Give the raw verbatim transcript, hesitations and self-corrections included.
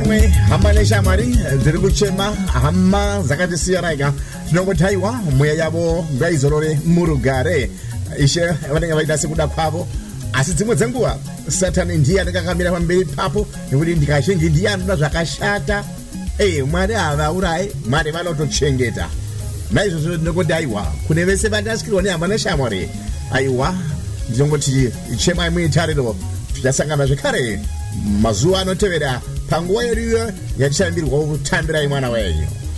Vamwe hambane shamari ziri kuchema hama zakati siyaraika tinongotaiwa mweya yavo ngaizorore murugare ishe vanenge vaita sekuda kwavo asi dzimwe dzenguva Satani ndiye anenge akamira pamberi papo nekuti ndikazhinji ndiye anoda zvakashata. Eh, Mwari havaurayi, Mwari vanotochengeta. Naizvozvo ndinongoti aiwa kune vese vandasikirwa nehambane shamari aiwa ndinongoti chemai muitariro tichasangana zvekare mazuva anotevera panguva yedu yatichambirirwa kutambirai mwana wenyu.